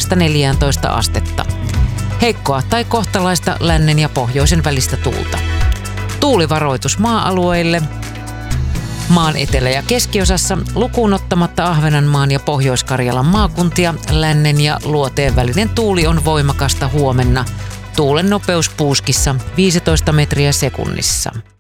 8–14 astetta. Heikkoa tai kohtalaista lännen ja pohjoisen välistä tuulta. Tuulivaroitus maa-alueille. Maan etelä- ja keskiosassa lukuun ottamatta Ahvenanmaan ja Pohjois-Karjalan maakuntia lännen ja luoteen välinen tuuli on voimakasta huomenna. Tuulen nopeus puuskissa 15 metriä sekunnissa.